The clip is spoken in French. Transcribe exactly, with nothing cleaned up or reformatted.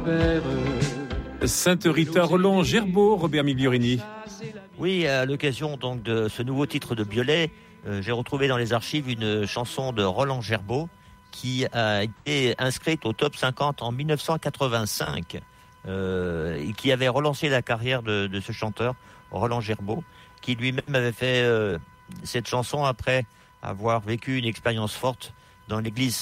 père. Sainte Rita Roland Gerbaud, Robert Migliorini. Oui, à l'occasion donc de ce nouveau titre de Biolay, euh, j'ai retrouvé dans les archives une chanson de Roland Gerbaud qui a été inscrite au top cinquante en dix-neuf cent quatre-vingt-cinq euh, et qui avait relancé la carrière de, de ce chanteur, Roland Gerbaud, qui lui-même avait fait euh, cette chanson après avoir vécu une expérience forte dans l'église